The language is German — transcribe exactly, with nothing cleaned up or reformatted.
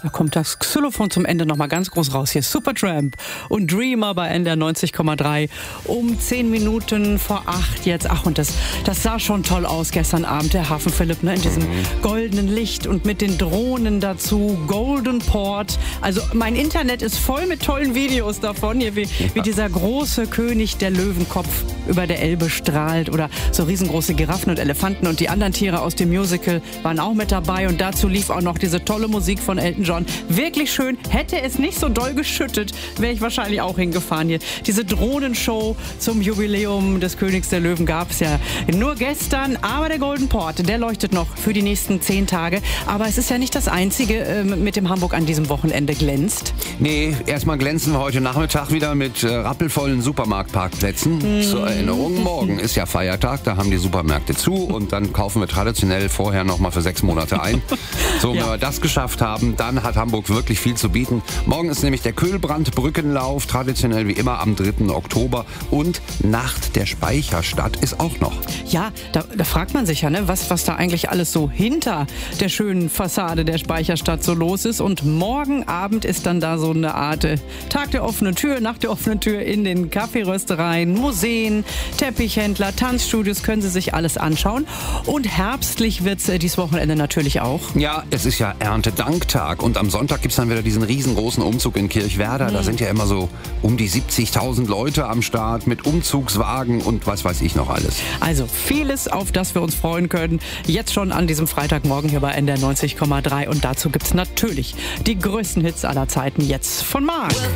Da kommt das Xylophon zum Ende nochmal ganz groß raus. Hier Supertramp und Dreamer bei N D R neunzig Komma drei. Um zehn Minuten vor acht jetzt. Ach, und das, das sah schon toll aus gestern Abend, der Hafen Philipp, ne? In diesem mhm. goldenen Licht und mit den Drohnen dazu. Golden Port. Also mein Internet ist voll mit tollen Videos davon, hier wie, ja. wie dieser große König der Löwenkopf über der Elbe strahlt oder so riesengroße Giraffen und Elefanten und die anderen Tiere aus dem Musical waren auch mit dabei und dazu lief auch noch diese tolle Musik von Elton John. Wirklich schön. Hätte es nicht so doll geschüttet, wäre ich wahrscheinlich auch hingefahren hier. Diese Drohnenshow zum Jubiläum des Königs der Löwen gab es ja nur gestern, aber der Golden Port, der leuchtet noch für die nächsten zehn Tage. Aber es ist ja nicht das Einzige, äh, mit dem Hamburg an diesem Wochenende glänzt. Nee, erstmal glänzen wir heute Nachmittag wieder mit äh, rappelvollen Supermarktparkplätzen. Mm. Zur Erinnerung, morgen ist ja Feiertag, da haben die Supermärkte zu und dann kaufen wir traditionell vorher nochmal für sechs Monate ein. So, ja. Wenn wir das geschafft haben, dann hat Hamburg wirklich viel zu bieten. Morgen ist nämlich der Kühlbrand-Brückenlauf, traditionell wie immer am dritten Oktober und Nacht der Speicherstadt ist auch noch. Ja, da, da fragt man sich ja, ne, was, was da eigentlich alles so hinter der schönen Fassade der Speicherstadt so los ist. Und morgen Abend ist dann da so eine Art äh, Tag der offenen Tür, Nacht der offenen Tür in den Kaffeeröstereien, Museen, Teppichhändler, Tanzstudios, können Sie sich alles anschauen. Und herbstlich wird es äh, dieses Wochenende natürlich auch. Ja, es ist ja Erntedanktag und am Sonntag gibt es dann wieder diesen riesengroßen Umzug in Kirchwerder. Mhm. Da sind ja immer so um die siebzigtausend Leute am Start mit Umzugswagen und was weiß ich noch alles. Also vieles, auf das wir uns freuen können. Jetzt schon an diesem Freitagmorgen hier bei N D R neunzig Komma drei und dazu gibt es natürlich die größten Hits aller Zeiten jetzt von Marc.